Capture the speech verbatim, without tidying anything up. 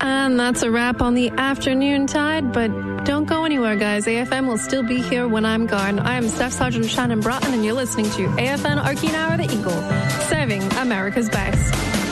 And that's a wrap on the afternoon tide, but don't go anywhere, guys. A F M will still be here when I'm gone. I am Staff Sergeant Shannon Broughton, and you're listening to A F N Archie Hour the Eagle, serving America's best.